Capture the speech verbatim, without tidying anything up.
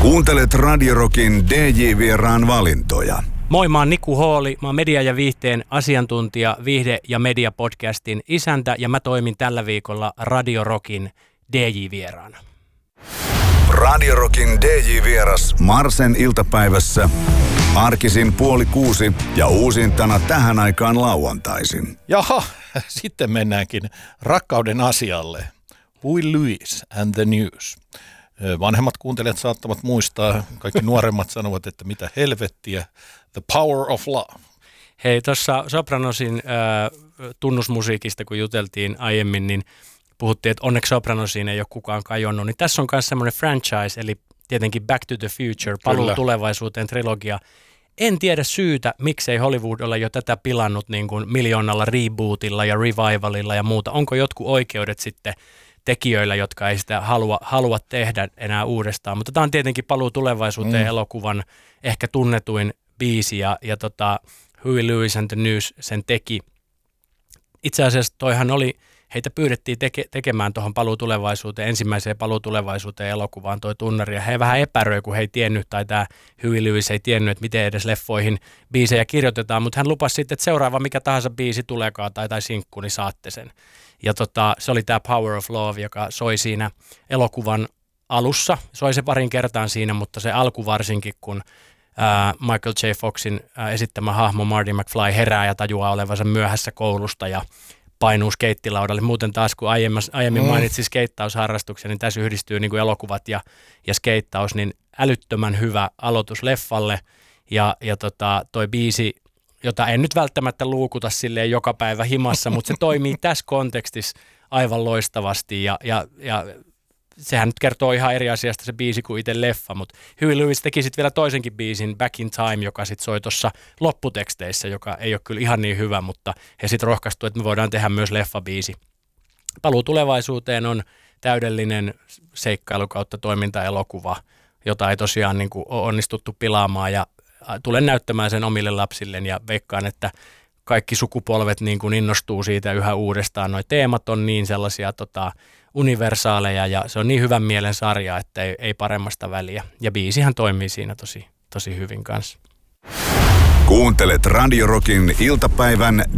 Kuuntelet Radio Rockin D J-vieraan valintoja. Moi, mä oon Niku Hooli, mä oon media ja viihteen asiantuntija, viihde- ja media-podcastin isäntä ja mä toimin tällä viikolla Radio Rockin D J-vieraana. Radio Rockin D J-vieras Marsen iltapäivässä arkisin puoli kuusi ja uusintana tähän aikaan lauantaisin. Jaha, sitten mennäänkin rakkauden asialle. Huey Lewis and the News. Vanhemmat kuuntelijat saattavat muistaa, kaikki nuoremmat sanovat, että mitä helvettiä, The Power of Love. Hei, tuossa Sopranosin äh, tunnusmusiikista, kun juteltiin aiemmin, niin puhuttiin, että onneksi Sopranosiin ei ole kukaan kajonnut. Niin tässä on myös semmoinen franchise, eli tietenkin Back to the Future, paluu Kyllä. tulevaisuuteen trilogia. En tiedä syytä, miksei Hollywood ole jo tätä pilannut niin kuin miljoonalla rebootilla ja revivalilla ja muuta. Onko jotkut oikeudet sitten tekijöillä, jotka ei sitä halua, halua tehdä enää uudestaan. Mutta tämä on tietenkin paluu tulevaisuuteen mm. elokuvan ehkä tunnetuin biisi ja, ja tota, Huey Lewis and the News sen teki. Itse asiassa toihan oli, heitä pyydettiin teke, tekemään tuohon paluu tulevaisuuteen, ensimmäiseen paluu tulevaisuuteen elokuvaan toi tunnari. Ja he vähän epäröi, kun he ei tiennyt, tai tämä Huey Lewis ei tiennyt, että miten edes leffoihin biisejä kirjoitetaan. Mutta hän lupasi sitten, että seuraava mikä tahansa biisi tuleekaan tai, tai sinkku, niin saatte sen. Ja tota, se oli tämä Power of Love, joka soi siinä elokuvan alussa. Soi se parin kertaan siinä, mutta se alku varsinkin, kun ää, Michael J. Foxin ää, esittämä hahmo Marty McFly herää ja tajuaa olevansa myöhässä koulusta ja painuu skeittilaudalle. Muuten taas, kun aiemmin, aiemmin mm. mainitsin skeittausharrastuksen, niin tässä yhdistyy niin kuin elokuvat ja, ja skeittaus, niin älyttömän hyvä aloitus leffalle. Ja, ja tota, toi biisi, jota en nyt välttämättä luukuta silleen joka päivä himassa, mutta se toimii tässä kontekstissa aivan loistavasti ja, ja, ja sehän nyt kertoo ihan eri asiasta se biisi kuin itse leffa, mutta Huey Lewis teki sitten vielä toisenkin biisin Back in Time, joka sitten soi tuossa lopputeksteissä, joka ei ole kyllä ihan niin hyvä, mutta he sitten rohkaistuivat, että me voidaan tehdä myös leffabiisi. Paluu tulevaisuuteen on täydellinen seikkailu kautta toimintaelokuva, jota ei tosiaan niin kuin ole onnistuttu pilaamaan ja tulen näyttämään sen omille lapsilleen ja veikkaan, että kaikki sukupolvet niin kuin innostuu siitä yhä uudestaan. Noi teemat on niin sellaisia tota, universaaleja ja se on niin hyvän mielen sarja, että ei, ei paremmasta väliä. Ja biisihän toimii siinä tosi, tosi hyvin kanssa. Kuuntelet Radio Rockin iltapäivän